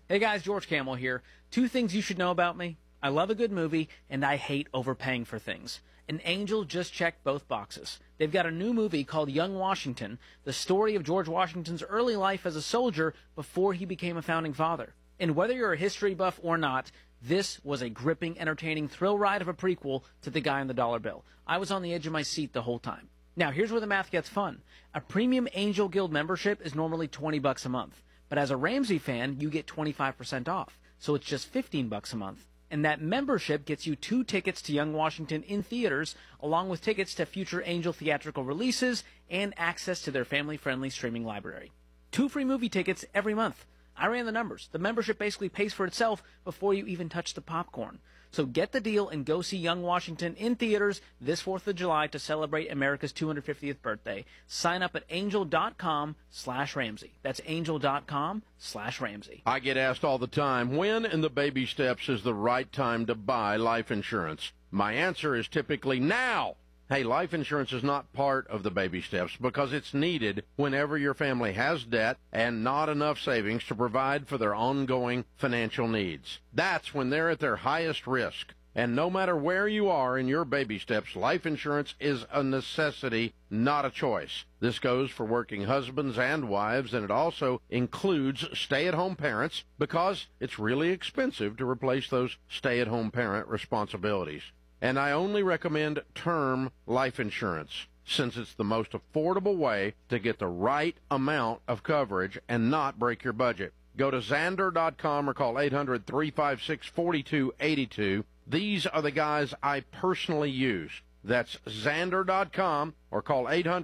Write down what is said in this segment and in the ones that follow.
Hey guys, George Camel here. 2 things you should know about me. I love a good movie, and I hate overpaying for things. And Angel just checked both boxes. They've got a new movie called Young Washington, the story of George Washington's early life as a soldier before he became a founding father. And whether you're a history buff or not, this was a gripping, entertaining thrill ride of a prequel to The Guy on the Dollar Bill. I was on the edge of my seat the whole time. Now, here's where the math gets fun. A premium Angel Guild membership is normally $20 a month. But as a Ramsey fan, you get 25% off. So it's just $15 a month. And that membership gets you 2 tickets to Young Washington in theaters, along with tickets to future Angel theatrical releases and access to their family-friendly streaming library. 2 free movie tickets every month. I ran the numbers. The membership basically pays for itself before you even touch the popcorn. So get the deal and go see Young Washington in theaters this 4th of July to celebrate America's 250th birthday. Sign up at angel.com/Ramsey. That's angel.com/Ramsey. I get asked all the time, when in the baby steps is the right time to buy life insurance? My answer is typically now. Hey, life insurance is not part of the baby steps because it's needed whenever your family has debt and not enough savings to provide for their ongoing financial needs. That's when they're at their highest risk. And no matter where you are in your baby steps, life insurance is a necessity, not a choice. This goes for working husbands and wives, and it also includes stay-at-home parents because it's really expensive to replace those stay-at-home parent responsibilities. And I only recommend term life insurance since it's the most affordable way to get the right amount of coverage and not break your budget. Go to Xander.com or call 800-356-4282. These are the guys I personally use. That's Xander.com or call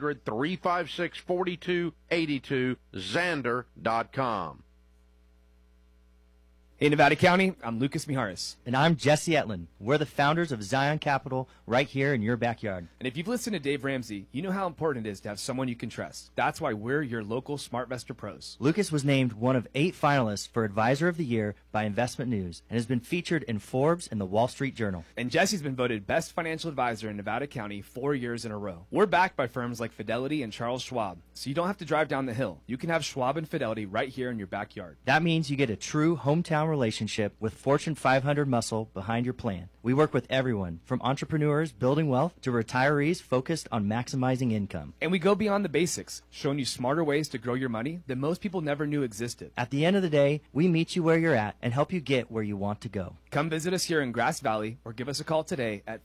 800-356-4282, Xander.com. Hey, Nevada County, I'm Lucas Miharis. And I'm Jesse Etlin. We're the founders of Zion Capital right here in your backyard. And if you've listened to Dave Ramsey, you know how important it is to have someone you can trust. That's why we're your local SmartVestor pros. Lucas was named one of 8 finalists for Advisor of the Year by Investment News and has been featured in Forbes and the Wall Street Journal. And Jesse's been voted Best Financial Advisor in Nevada County 4 years in a row. We're backed by firms like Fidelity and Charles Schwab, so you don't have to drive down the hill. You can have Schwab and Fidelity right here in your backyard. That means you get a true hometown relationship with Fortune 500 muscle behind your plan. We work with everyone, from entrepreneurs building wealth to retirees focused on maximizing income. And we go beyond the basics, showing you smarter ways to grow your money that most people never knew existed. At the end of the day, we meet you where you're at and help you get where you want to go. Come visit us here in Grass Valley or give us a call today at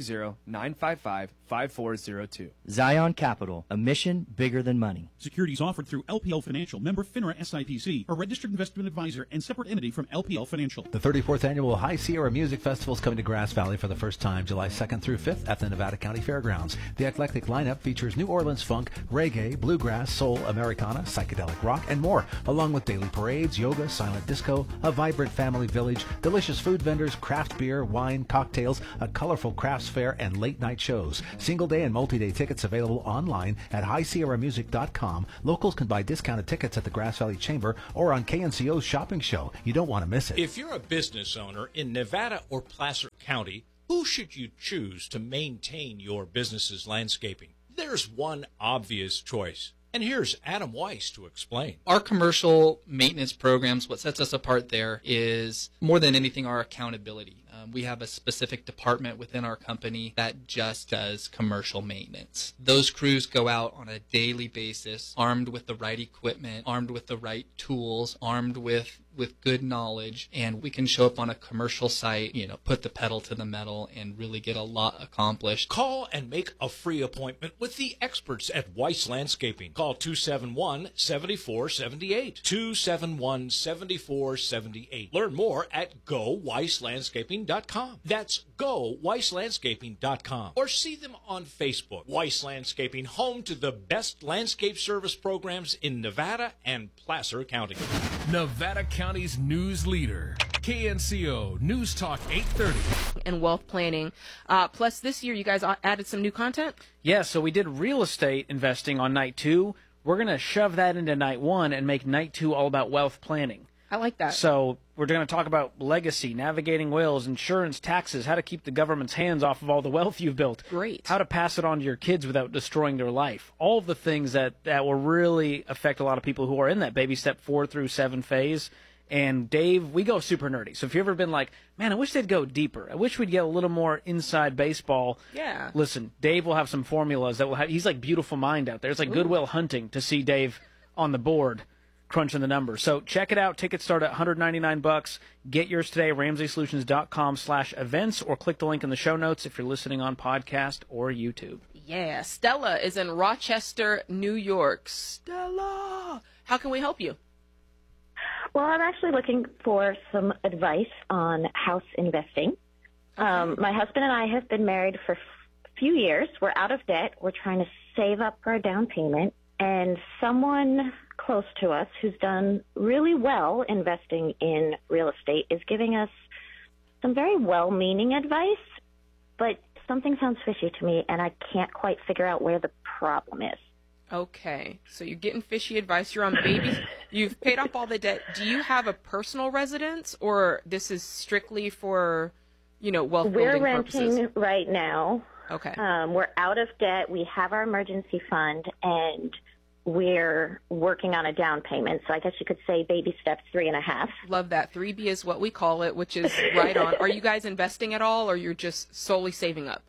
530-955-5402. Zion Capital, a mission bigger than money. Securities offered through LPL Financial, member FINRA SIPC, a registered investment advisor and separate entity from LPL Financial. The 34th Annual High Sierra Music Festival is coming to Grass Valley for the first time, July 2nd through 5th at the Nevada County Fairgrounds. The eclectic lineup features New Orleans funk, reggae, bluegrass, soul, Americana, psychedelic rock, and more, along with daily parades, yoga, silent disco, a vibrant family village, delicious food vendors, craft beer, wine, cocktails, a colorful crafts fair, and late-night shows. Single-day and multi-day tickets available online at highsierramusic.com. Locals can buy discounted tickets at the Grass Valley Chamber or on KNCO's shopping show. You don't want to miss it. If you're a business owner in Nevada or Placer County, who should you choose to maintain your business's landscaping? There's one obvious choice. And here's Adam Weiss to explain. Our commercial maintenance programs, what sets us apart there is more than anything our accountability. We have a specific department within our company that just does commercial maintenance. Those crews go out on a daily basis, armed with the right equipment, armed with the right tools, armed with good knowledge, and we can show up on a commercial site, put the pedal to the metal and really get a lot accomplished. Call and make a free appointment with the experts at Weiss Landscaping. Call 271-7478. 271-7478. Learn more at GoWeissLandscaping.com. That's GoWeissLandscaping.com. Or see them on Facebook. Weiss Landscaping, home to the best landscape service programs in Nevada and Placer County. Nevada County's news leader, KNCO News Talk 830. And wealth planning. Plus, this year, you guys added some new content? Yeah, so we did real estate investing on night 2. We're going to shove that into night 1 and make night 2 all about wealth planning. I like that. So we're going to talk about legacy, navigating wills, insurance, taxes, how to keep the government's hands off of all the wealth you've built. Great. How to pass it on to your kids without destroying their life. All of the things that will really affect a lot of people who are in that baby step 4 through 7 phase. And Dave, we go super nerdy. So if you've ever been like, man, I wish they'd go deeper. I wish we'd get a little more inside baseball. Yeah. Listen, Dave will have some formulas that will have. He's like Beautiful Mind out there. It's like Goodwill Hunting to see Dave on the board crunching the numbers. So check it out. Tickets start at $199. Get yours today. RamseySolutions.com/events, or click the link in the show notes if you're listening on podcast or YouTube. Yeah. Stella is in Rochester, New York. Stella, how can we help you? Well, I'm actually looking for some advice on house investing. My husband and I have been married for a few years. We're out of debt. We're trying to save up for a down payment. And someone close to us who's done really well investing in real estate is giving us some very well-meaning advice, but something sounds fishy to me, and I can't quite figure out where the problem is. Okay, so you're getting fishy advice. You're on babies. You've paid off all the debt. Do you have a personal residence, or this is strictly for, wealth building purposes? We're renting right now. Okay. We're out of debt. We have our emergency fund, and we're working on a down payment. So I guess you could say baby steps 3.5. Love that. 3B is what we call it, which is right on. Are you guys investing at all, or you're just solely saving up?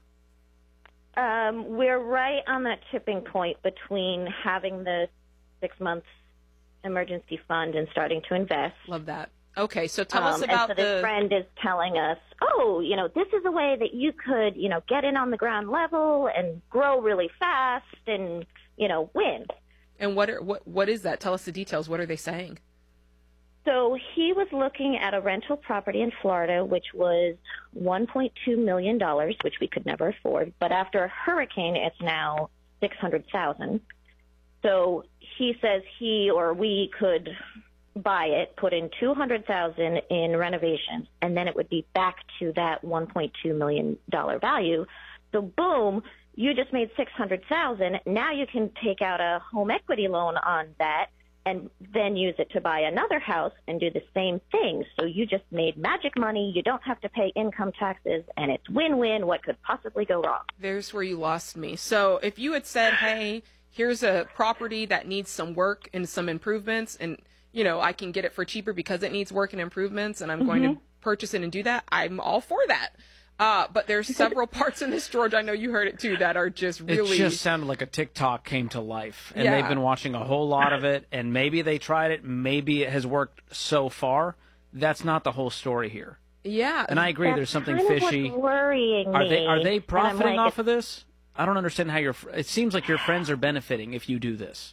We're right on that tipping point between having the 6 months emergency fund and starting to invest. Love that. Okay, so tell us about and so this friend is telling us, this is a way that you could, get in on the ground level and grow really fast and, win. And what is that? Tell us the details. What are they saying? So he was looking at a rental property in Florida, which was $1.2 million, which we could never afford. But after a hurricane, it's now $600,000. So he says he or we could buy it, put in $200,000 in renovations, and then it would be back to that $1.2 million value. So boom, you just made $600,000. Now you can take out a home equity loan on that and then use it to buy another house and do the same thing. So you just made magic money. You don't have to pay income taxes, and it's win-win. What could possibly go wrong? There's where you lost me. So if you had said, hey, here's a property that needs some work and some improvements, and, I can get it for cheaper because it needs work and improvements, and I'm going to purchase it and do that, I'm all for that. But there's several parts in this, George, I know you heard it too, that are just really... It just sounded like a TikTok came to life, and they've been watching a whole lot of it, and maybe they tried it, maybe it has worked so far. That's not the whole story here. Yeah. And I agree, there's something fishy. What's worrying me. Are they profiting off of this? I don't understand how it seems like your friends are benefiting if you do this.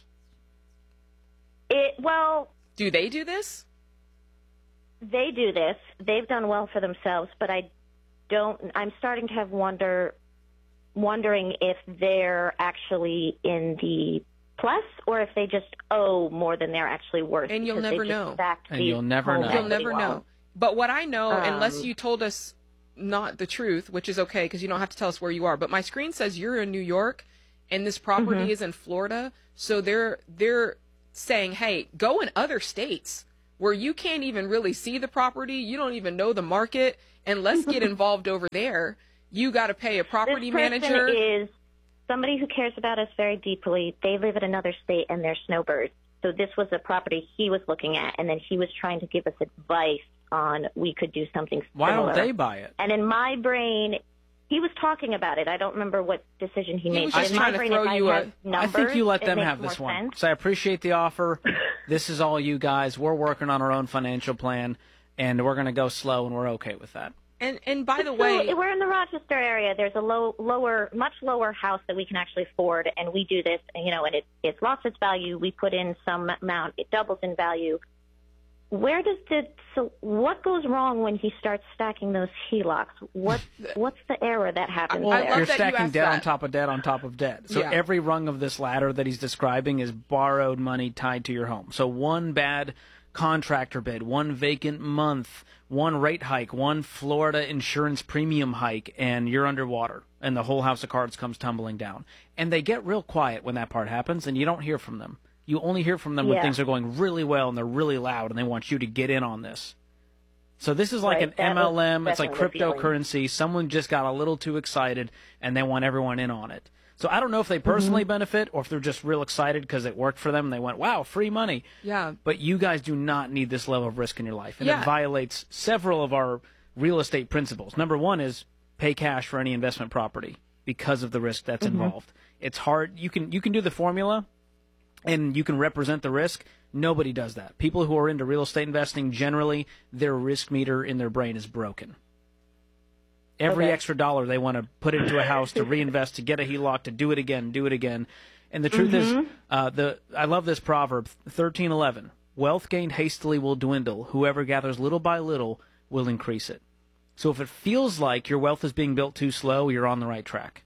Do they do this? They do this. They've done well for themselves, but I'm starting to have wondering if they're actually in the plus or if they just owe more than they're actually worth. And you'll never know. You'll never know. You'll never know. But what I know, unless you told us not the truth, which is okay because you don't have to tell us where you are, but my screen says you're in New York and this property is in Florida, so they're saying, hey, go in other states where you can't even really see the property, you don't even know the market, and let's get involved over there. You got to pay a property manager. This person is somebody who cares about us very deeply. They live in another state, and they're snowbirds. So this was a property he was looking at, and then he was trying to give us advice on we could do something similar. Why don't they buy it? And in my brain, he was talking about it. I don't remember what decision he made. He was just trying to throw you I think you let them have this one. So I appreciate the offer. This is all you guys. We're working on our own financial plan, and we're going to go slow, and we're okay with that. And by the way, we're in the Rochester area. There's a much lower house that we can actually afford, and we do this, and it's lost its value. We put in some amount, it doubles in value. What goes wrong when he starts stacking those HELOCs? What's the error that happens there? You're stacking debt on top of debt on top of debt. So every rung of this ladder that he's describing is borrowed money tied to your home. So one bad contractor bid, one vacant month, one rate hike, one Florida insurance premium hike, and you're underwater, and the whole house of cards comes tumbling down. And they get real quiet when that part happens, and you don't hear from them. You only hear from them when things are going really well and they're really loud and they want you to get in on this. So this is like an MLM. It's like cryptocurrency. Someone just got a little too excited and they want everyone in on it. So I don't know if they personally benefit or if they're just real excited because it worked for them and they went, wow, free money. Yeah. But you guys do not need this level of risk in your life. And Yeah. it violates several of our real estate principles. Number one is pay cash for any investment property because of the risk that's involved. It's hard. You can do the formula and you can represent the risk. Nobody does that. People who are into real estate investing, generally, their risk meter in their brain is broken. Every extra dollar they want to put into a house to reinvest, to get a HELOC, to do it again. And the truth is, I love this proverb, 13:11. Wealth gained hastily will dwindle. Whoever gathers little by little will increase it. So if it feels like your wealth is being built too slow, you're on the right track.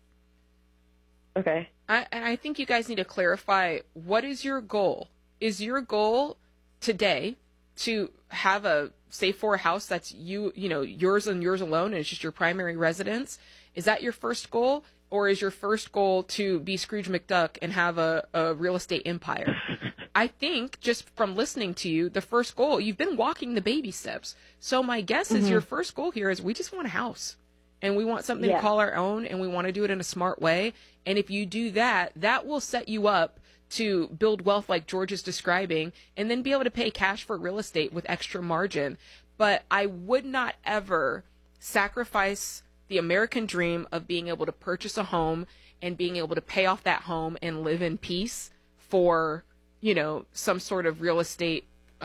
Okay. I think you guys need to clarify, what is your goal? Is your goal today to have a save for a house that's yours and yours alone, and it's just your primary residence? Is that your first goal? Or is your first goal to be Scrooge McDuck and have a real estate empire? I think, just from listening to you, the first goal, you've been walking the baby steps. So my guess is your first goal here is we just want a house. And we want something to call our own, and we want to do it in a smart way. And if you do that, that will set you up to build wealth like George is describing, and then be able to pay cash for real estate with extra margin. But I would not ever sacrifice the American dream of being able to purchase a home and being able to pay off that home and live in peace for, some sort of real estate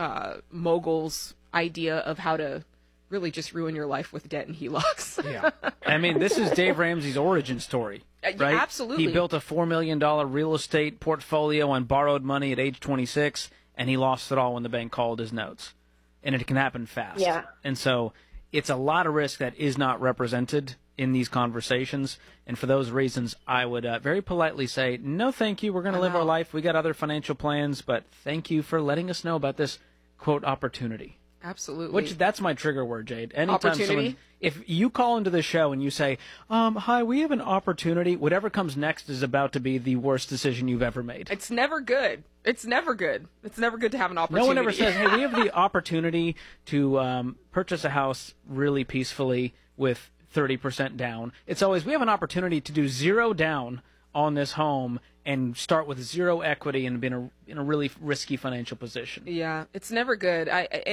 mogul's idea of how to really just ruin your life with debt and HELOCs. Yeah. I mean, this is Dave Ramsey's origin story, right? Absolutely. He built a $4 million real estate portfolio on borrowed money at age 26, and he lost it all when the bank called his notes. And it can happen fast. Yeah. And so it's a lot of risk that is not represented in these conversations. And for those reasons, I would very politely say, no, thank you. We're going to live our life. We got other financial plans, but thank you for letting us know about this, quote, opportunity. Absolutely. That's my trigger word, Jade. Anytime Opportunity? if you call into the show and you say, hi, we have an opportunity, whatever comes next is about to be the worst decision you've ever made. It's never good. It's never good. It's never good to have an opportunity. No one ever says, hey, we have the opportunity to purchase a house really peacefully with 30% down. It's always, we have an opportunity to do 0 down on this home and start with 0 equity and be in a really risky financial position. Yeah, it's never good.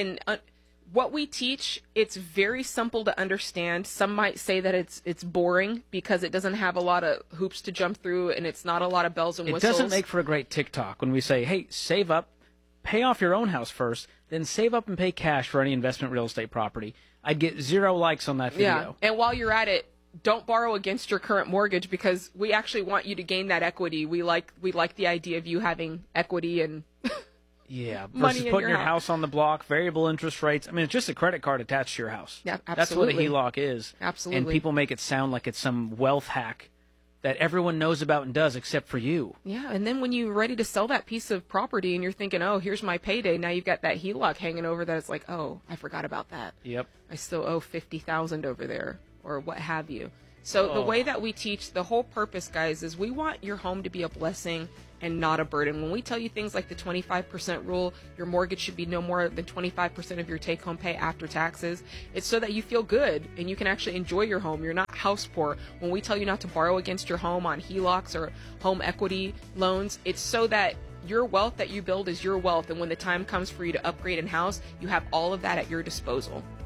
What we teach, it's very simple to understand. Some might say that it's boring because it doesn't have a lot of hoops to jump through and it's not a lot of bells and whistles. It doesn't make for a great TikTok when we say, hey, save up, pay off your own house first, then save up and pay cash for any investment real estate property. I'd get 0 likes on that video. Yeah, and while you're at it, don't borrow against your current mortgage because we actually want you to gain that equity. We like the idea of you having equity and yeah, money versus in putting your your house on the block, variable interest rates. I mean, it's just a credit card attached to your house. Yeah, That's what a absolutely. HELOC is. Absolutely. And people make it sound like it's some wealth hack that everyone knows about and does except for you. Yeah, and then when you're ready to sell that piece of property and you're thinking, oh, here's my payday, now you've got that HELOC hanging over that. It's like, oh, I forgot about that. Yep. I still owe $50,000 over there or what have you. So the way that we teach, the whole purpose, guys, is we want your home to be a blessing and not a burden. When we tell you things like the 25% rule, your mortgage should be no more than 25% of your take-home pay after taxes, it's so that you feel good and you can actually enjoy your home. You're not house poor. When we tell you not to borrow against your home on HELOCs or home equity loans, it's so that your wealth that you build is your wealth, and when the time comes for you to upgrade in house, you have all of that at your disposal.